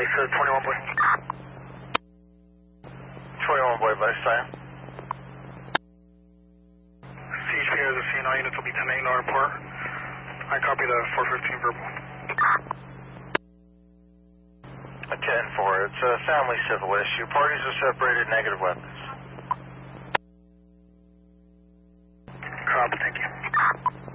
sir, 21 boy. 21 boy, by fire. CHP has a CNI units will be 10-8 no report. I copy the 415 verbal. A 10-4, it's a family civil issue. Parties are separated, negative weapons.